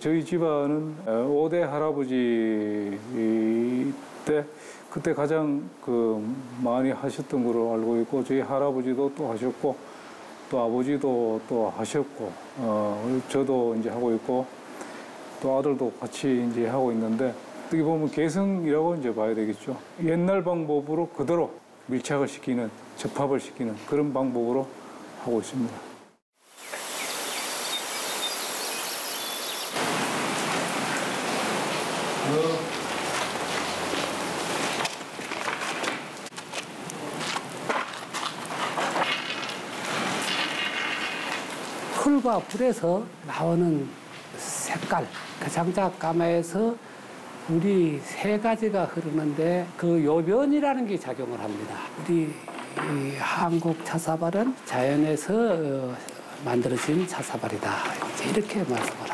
저희 집안은 5대 할아버지 때 그때 가장 많이 하셨던 걸로 알고 있고, 저희 할아버지도 또 하셨고, 또 아버지도 또 하셨고, 저도 이제 하고 있고, 또 아들도 같이 이제 하고 있는데, 어떻게 보면 계승이라고 이제 봐야 되겠죠. 옛날 방법으로 그대로 밀착을 시키는, 접합을 시키는 그런 방법으로 하고 있습니다. 풀과 불에서 나오는 색깔, 그 장작 가마에서 물이 세 가지가 흐르는데 그 요변이라는 게 작용을 합니다. 우리 이 한국 차사발은 자연에서 만들어진 차사발이다. 이렇게 말씀합니다.